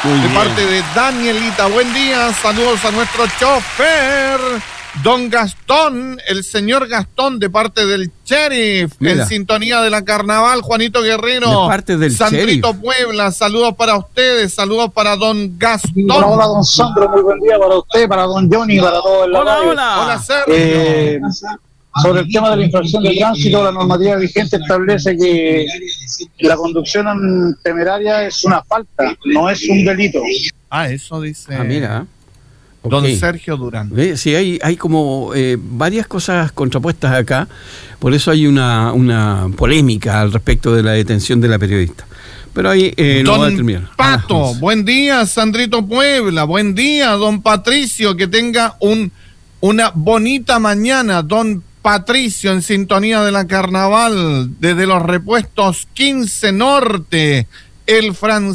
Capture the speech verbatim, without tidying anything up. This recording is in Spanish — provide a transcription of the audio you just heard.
Muy de bien. parte de Danielita. Buen día, saludos a nuestro chofer, don Gastón, el señor Gastón, de parte del sheriff, Mira. en sintonía de la carnaval, Juanito Guerrero. De parte del Sandrito sheriff. Puebla, saludos para ustedes, saludos para don Gastón. Hola, hola, don Sandro, muy buen día para usted, para don Johnny, para todos en la Hola, radio. hola. Hola, Sergio. Eh, sobre el tema de la infracción de tránsito, la normativa vigente establece que la conducción temeraria es una falta, no es un delito. Ah, eso dice Ah, mira. don Ok. Sergio Durán. Ve, sí, hay, hay como eh, varias cosas contrapuestas acá, por eso hay una, una polémica al respecto de la detención de la periodista. Pero ahí eh, no va a Don terminar. Pato, Ah, buen día, Sandrito Puebla, buen día, don Patricio, que tenga un una bonita mañana, don Patricio, en sintonía de la carnaval, desde los repuestos quince Norte, el francés.